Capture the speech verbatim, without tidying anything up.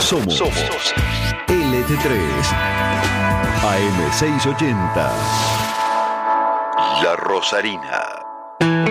Somos, Somos L T tres A M seiscientos ochenta La Rosarina.